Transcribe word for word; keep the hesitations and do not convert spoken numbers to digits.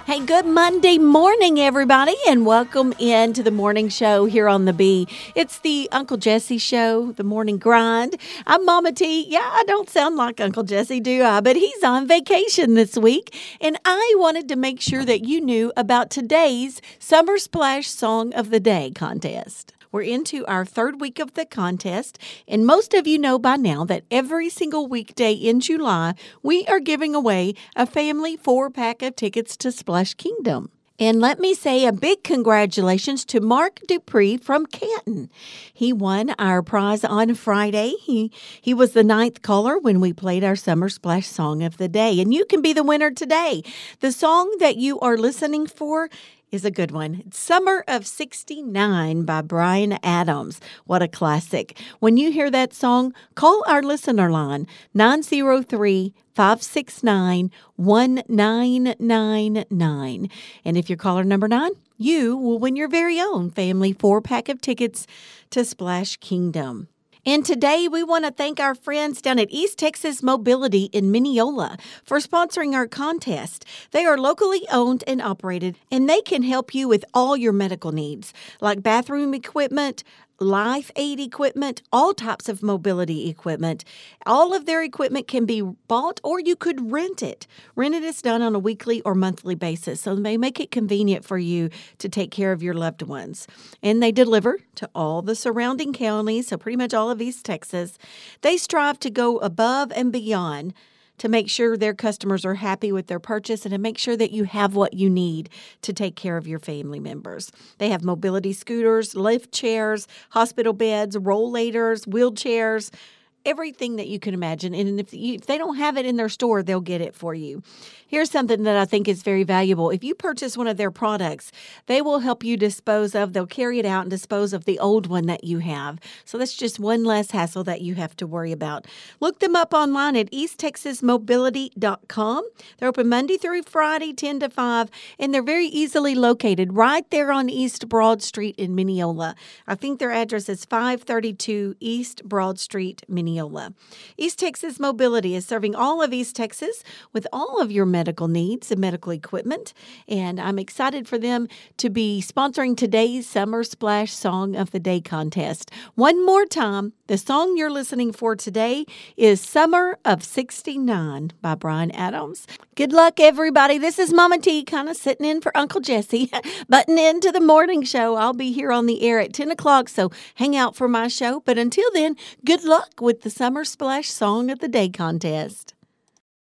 Hey, good Monday morning, everybody, and welcome into the morning show here on the Bee. It's the Uncle Jesse Show, the morning grind. I'm Mama T. Yeah, I don't sound like Uncle Jesse, do I? But he's on vacation this week, and I wanted to make sure that you knew about today's Summer Splash Song of the Day contest. We're into our third week of the contest, and most of you know by now that every single weekday in July, we are giving away a family four-pack of tickets to Splash Kingdom. And let me say a big congratulations to Mark Dupree from Canton. He won our prize on Friday. He he was the ninth caller when we played our Summer Splash Song of the Day, and you can be the winner today. The song that you are listening for is a good one. It's Summer of sixty-nine by Bryan Adams. What a classic. When you hear that song, call our listener line, nine oh three, five six nine, one nine nine nine. And if you're caller number nine, you will win your very own family four-pack of tickets to Splash Kingdom. And today we want to thank our friends down at East Texas Mobility in Mineola for sponsoring our contest. They are locally owned and operated, and they can help you with all your medical needs, like bathroom equipment, life aid equipment, all types of mobility equipment. All of their equipment can be bought or you could rent it. Rent it is done on a weekly or monthly basis, so they make it convenient for you to take care of your loved ones. And they deliver to all the surrounding counties, so pretty much all of East Texas. They strive to go above and beyond to make sure their customers are happy with their purchase and to make sure that you have what you need to take care of your family members. They have mobility scooters, lift chairs, hospital beds, rollators, wheelchairs, everything that you can imagine. And if, you, if they don't have it in their store, they'll get it for you. Here's something that I think is very valuable. If you purchase one of their products, they will help you dispose of, they'll carry it out and dispose of the old one that you have. So that's just one less hassle that you have to worry about. Look them up online at east texas mobility dot com. They're open Monday through Friday, ten to five, and they're very easily located right there on East Broad Street in Mineola. I think their address is five thirty-two East Broad Street, Mineola. East Texas Mobility is serving all of East Texas with all of your medical needs and medical equipment, and I'm excited for them to be sponsoring today's Summer Splash Song of the Day contest. One more time, the song you're listening for today is Summer of sixty-nine by Bryan Adams. Good luck, everybody. This is Mama T, kind of sitting in for Uncle Jesse, butting into the morning show. I'll be here on the air at ten o'clock, so hang out for my show. But until then, good luck with the Summer Splash Song of the Day contest.